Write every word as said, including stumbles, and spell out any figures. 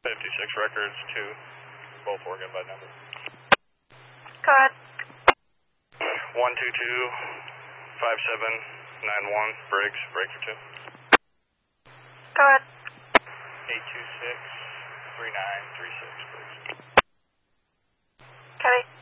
fifty-six records, two, both working by number. Go ahead. one two two, five seven nine one, Briggs, breaker two. Go ahead. eight two six, three nine three six, Briggs. Copy.